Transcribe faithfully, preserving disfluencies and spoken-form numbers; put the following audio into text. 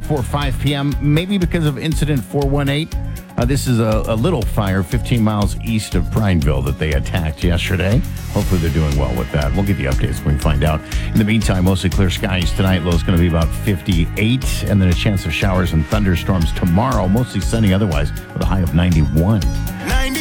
before five p.m., maybe because of incident four one eight. Uh, this is a, a little fire fifteen miles east of Prineville that they attacked yesterday. Hopefully they're doing well with that. We'll get the updates when we find out. In the meantime, mostly clear skies tonight. Low is going to be about fifty-eight, and then a chance of showers and thunderstorms tomorrow. Mostly sunny otherwise, with a high of ninety-one. ninety